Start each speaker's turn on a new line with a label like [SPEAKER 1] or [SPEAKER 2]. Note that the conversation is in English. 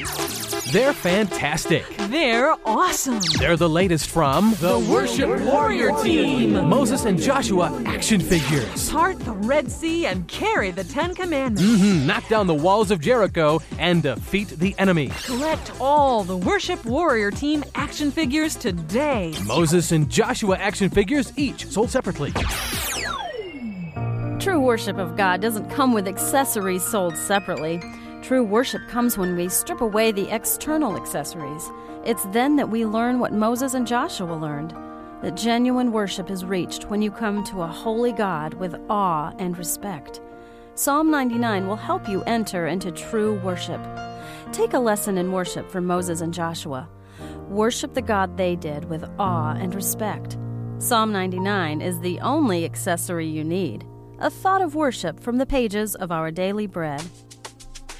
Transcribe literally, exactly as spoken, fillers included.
[SPEAKER 1] They're fantastic.
[SPEAKER 2] They're awesome.
[SPEAKER 1] They're the latest from
[SPEAKER 2] The Worship Warrior Team.
[SPEAKER 1] Moses and Joshua action figures.
[SPEAKER 2] Part the Red Sea and carry the Ten Commandments.
[SPEAKER 1] Mm-hmm. Knock down the walls of Jericho and defeat the enemy.
[SPEAKER 2] Collect all the Worship Warrior Team action figures today.
[SPEAKER 1] Moses and Joshua action figures, each sold separately.
[SPEAKER 3] True worship of God doesn't come with accessories sold separately. True worship comes when we strip away the external accessories. It's then that we learn what Moses and Joshua learned, that genuine worship is reached when you come to a holy God with awe and respect. Psalm ninety-nine will help you enter into true worship. Take a lesson in worship from Moses and Joshua. Worship the God they did with awe and respect. Psalm ninety-nine is the only accessory you need. A thought of worship from the pages of Our Daily Bread.